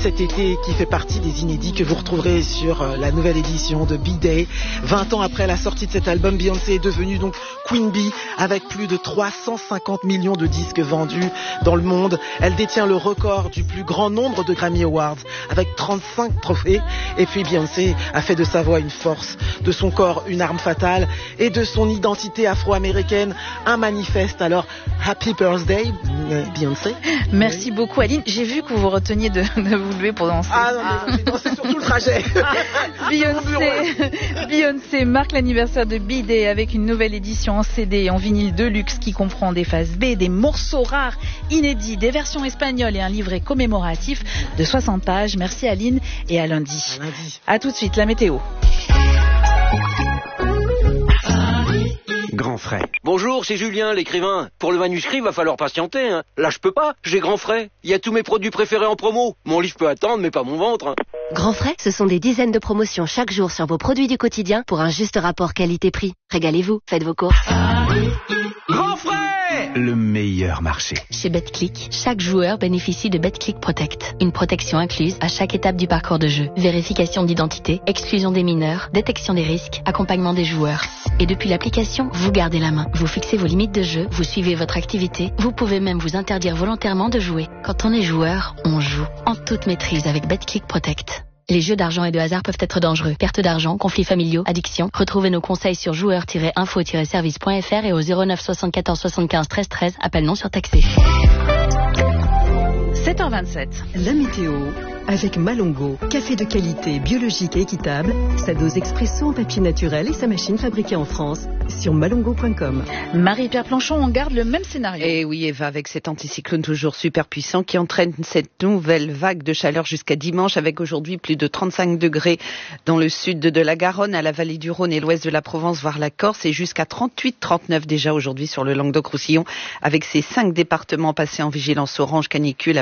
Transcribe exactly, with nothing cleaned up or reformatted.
cet été qui fait partie des inédits que vous retrouverez sur euh, la nouvelle édition de B-Day. vingt ans après la sortie de cet album, Beyoncé est devenue donc Queen Bee avec plus de trois cent cinquante millions de disques vendus dans le monde. Elle détient le record du plus grand nombre de Grammy Awards avec trente-cinq trophées. Et puis Beyoncé a fait de sa voix une force, de son corps une arme fatale et de son identité afro-américaine un manifeste. Alors, Happy Birthday, Beyoncé. Merci oui. beaucoup Aline. J'ai vu que vous reteniez de, de vous lever pour danser. Ah non, mais ah. c'est surtout le trajet. Beyoncé, Beyoncé marque l'anniversaire de B-Day avec une nouvelle édition en C D et en vinyle de luxe qui comprend des phases B, des morceaux rares, inédits, des versions espagnoles et un livret commémoratif de soixante pages. Merci Aline et à lundi. À lundi. À tout de suite, la météo. Grand frais. Bonjour, c'est Julien, l'écrivain. Pour le manuscrit, va falloir patienter. Hein. Là, je peux pas, j'ai Grand frais. Il y a tous mes produits préférés en promo. Mon livre peut attendre, mais pas mon ventre. Hein. Grand frais, ce sont des dizaines de promotions chaque jour sur vos produits du quotidien pour un juste rapport qualité-prix. Régalez-vous, faites vos courses. Grand frais, le meilleur marché. Chez BetClick, chaque joueur bénéficie de BetClick Protect. Une protection incluse à chaque étape du parcours de jeu. Vérification d'identité, exclusion des mineurs, détection des risques, accompagnement des joueurs. Et depuis l'application, vous gardez la main. Vous fixez vos limites de jeu, vous suivez votre activité. Vous pouvez même vous interdire volontairement de jouer. Quand on est joueur, on joue. En toute maîtrise avec BetClick Protect. Les jeux d'argent et de hasard peuvent être dangereux. Perte d'argent, conflits familiaux, addiction. Retrouvez nos conseils sur joueurs tiret info tiret service point f r et au zéro neuf soixante-quatorze soixante-quinze treize treize. Appel non surtaxé. sept heures vingt-sept. La météo avec Malongo. Café de qualité, biologique et équitable. Sa dose expresso en papier naturel et sa machine fabriquée en France. Sur malongo point com. Marie-Pierre Planchon, on garde le même scénario. Et oui, Eva, avec cet anticyclone toujours super puissant qui entraîne cette nouvelle vague de chaleur jusqu'à dimanche, avec aujourd'hui plus de trente-cinq degrés dans le sud de la Garonne, à la vallée du Rhône et l'ouest de la Provence, voire la Corse, et jusqu'à trente-huit trente-neuf déjà aujourd'hui sur le Languedoc-Roussillon, avec ces cinq départements passés en vigilance orange canicule.